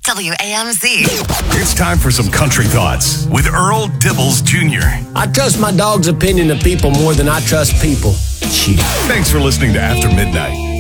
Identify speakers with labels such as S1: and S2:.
S1: WAMZ.
S2: It's time for some country thoughts with Earl Dibbles Jr.
S3: I trust my dog's opinion of people more than I trust people. Shit.
S2: Thanks for listening to After Midnight.